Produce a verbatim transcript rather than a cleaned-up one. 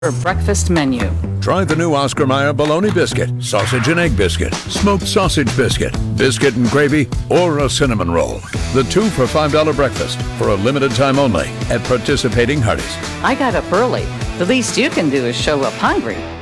breakfast menu. Try the new Oscar Mayer bologna biscuit, sausage and egg biscuit, smoked sausage biscuit, biscuit and gravy, or a cinnamon roll. The two for five dollar breakfast for a limited time only at participating Hardee's. I got up early. The least you can do is show up hungry.